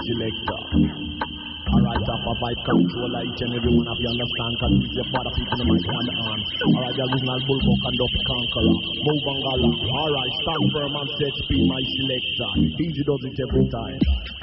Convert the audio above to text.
selector. Alright, up a vibe controller, each and every one of you understand, cause it's your father people in my hand on. Alright, the original Bulldog and Duff Conqueror, move and gala. Alright, stand firm and set speed, my selector. Easy does it every time.